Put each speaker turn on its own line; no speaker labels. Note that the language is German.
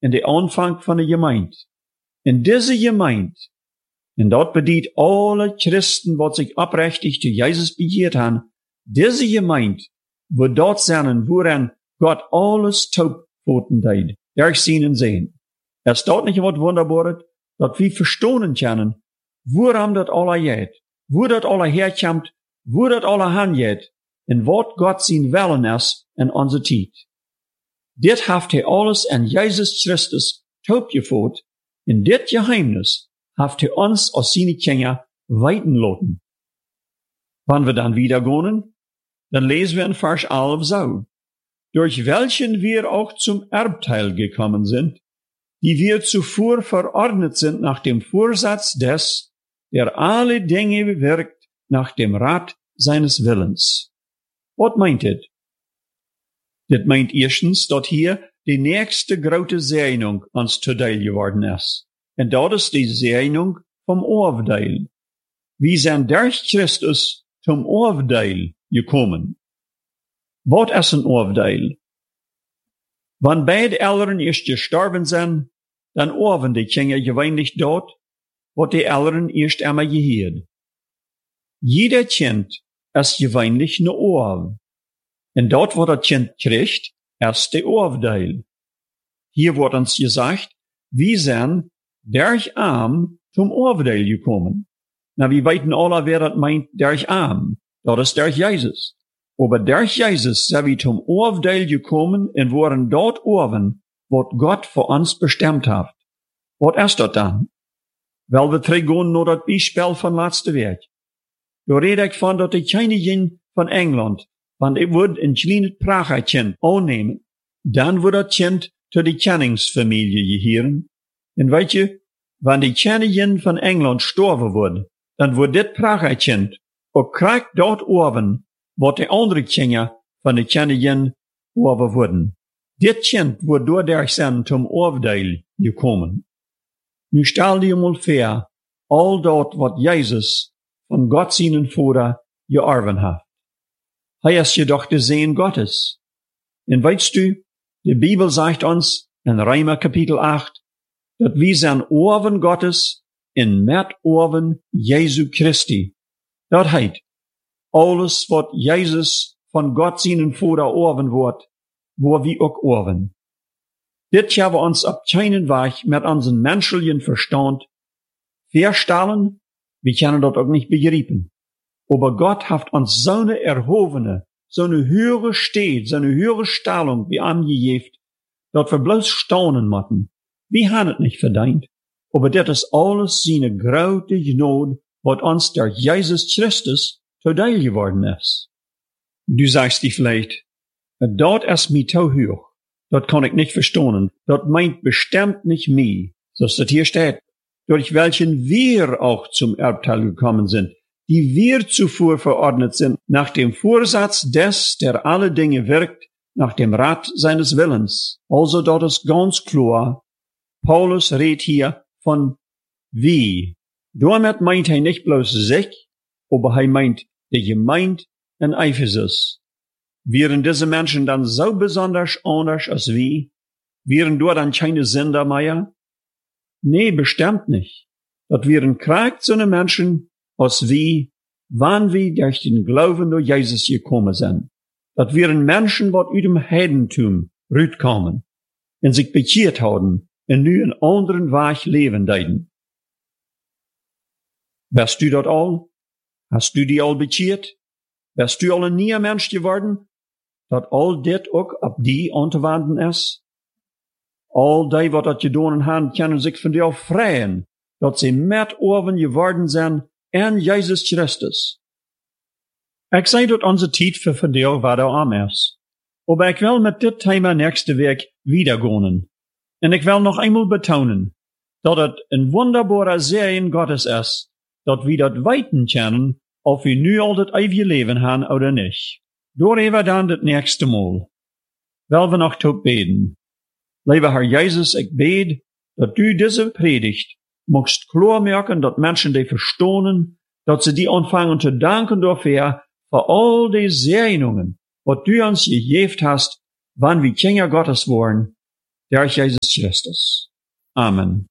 in de Anfang van de gemeente. In deze gemeente, en dat bedient alle Christen, wat zich oprechtig zu Jesus bekeerd haben, diese gemeente, wo dort zijn, woran Gott alles taubvoten deed, durch zien en sehen. Er staat niet wat wunderbares, dat we verstonen kunnen, waarom dat alle geht, wo dat alle herkomt, wo dat alle hangeht, en wat Gott zijn willen is in onze tijd. Dit heeft hij alles in Jesus Christus taubgevoerd, en dit geheimnis heeft hij ons als zijn Kinder weiten lassen. Wanneer we dan wieder gehen, dann lesen wir in Vers 11 so: Durch welchen wir auch zum Erbteil gekommen sind, die wir zuvor verordnet sind nach dem Vorsatz des, der alle Dinge wirkt nach dem Rat seines Willens. Was meint dit? Dit meint erstens, dat hier die nächste grote zegening ons toedeel geworden is. En dat is die zegening vom Oordeel. We zijn durch Christus zum Oordeel gekommen. Wat is een oordeel? Wanneer beide Eltern eerst gestorben zijn, dan orven die Kinder gewöhnlich dort, wat die Eltern eerst einmal geheerd. Jeder Kind is gewöhnlich ne Orv. En dort, wat dat Kind kriegt, is de oordeel. Hier wordt ons gezegd, we zijn durch Arm zum Oordeel gekommen. Na, we weten alle, wer dat meint, durch Arm. Dat is durch Jesus. Aber durch Jesus sind wir zum Oordeel gekommen und waren dort orven, wat Gott für uns bestimmt hat. Was ist das dann? Wel, wir teruggaan naar dat Beispiel van laatste week. Da rede ich von, dat die Königin von England, want ik would een kleines Pragerkind aannemen, dan wordt dat kind tot de koningsfamilie gehören. En weet je, wanneer die Königin van England sterven wordt, dan wordt dit Pragerkind ook krijgt dort orven, wat de andere Kinder van de Königin orven worden. Dit kind wordt doordat zijn zum Oordeel gekomen. Nu stel je mal vor, al dat wat Jezus van Gott seinen Vater geerven heeft. Hij is jedoch de Sohn Gottes. En weißt du, de Bibel sagt ons in Römer Kapitel 8, dat wir zijn Orven Gottes in met Orven Jesu Christi. Dat heet, alles wat Jezus van Gott seinen Vater orven wordt, wo wir ook orven. Dit hebben we ons op keinen Weg met onze menschlichen Verstand verstellen, wir können dat ook nicht begreifen. Aber Gott hat uns so eine erhobene, so eine höhere Steht, so eine höhere Stellung wie angegeben, dat wir bloß staunen müssen. Wir haben es nicht verdient. Aber das ist alles seine große Gnade, wat uns durch Jesus Christus todeil geworden ist. Du sagst dich vielleicht, dat ist mir zu hoch. Dat kann ich nicht verstehen. Dat meint bestimmt nicht mich. So ist das hier steht. Durch welchen wir auch zum Erbteil gekommen sind, die wir zuvor verordnet sind, nach dem Vorsatz des, der alle Dinge wirkt, nach dem Rat seines Willens. Also dort ist ganz klar, Paulus redet hier von wie. Damit meint er nicht bloß sich, aber er meint die Gemeinde in Ephesus. Wären diese Menschen dann so besonders anders als wir? Wären dort dann keine Sünder mehr? Nee, bestimmt nicht. Das wären krank so eine Menschen als wir, wann wir durch den Glauben durch Jesus gekommen sind. Das wären Menschen, die aus dem Heidentum rauskommen und sich bekehrt haben und nu einen anderen Weg leben deuten. Bist du dort all? Hast du die all bekehrt? Bist du all ein neuer Mensch geworden? Dat all dit ook op die aan te wenden is? All die wat dat gedaan hebben, kunnen zich van jou vrijen, dat ze met orven geworden zijn in Jezus Christus. Ik zei dat onze tijd voor vandaag verder am is. Aber ik wil met dit thema nächste week wiedergehen. En ik wil nog eenmaal betonen, dat het een wunderbare Segen Gottes is, dat we dat weten kunnen, of we nu al het eeuwige leven hebben oder niet. Door even dan het nächste Mal. Wel we nog tot beten. Lieve Herr Jesus, ik bid, dat du deze predigt mocht klarmaken, dat mensen die verstonen, dat ze die ontvangen te danken dafür, voor al die zegeningen, wat du ons gegeven hast, wanneer we Kinder Gottes worden, durch Jesus Christus. Amen.